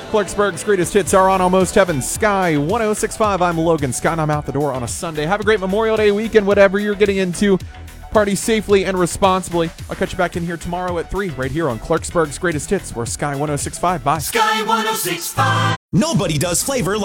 Clarksburg's greatest hits are on Almost Heaven, Sky 1065. I'm Logan Scott, and I'm out the door on a Sunday. Have a great Memorial Day weekend, whatever you're getting into. Party safely and responsibly. I'll catch you back in here tomorrow at 3, right here on Clarksburg's greatest hits, or Sky 1065. Bye. Sky 1065. Nobody does flavor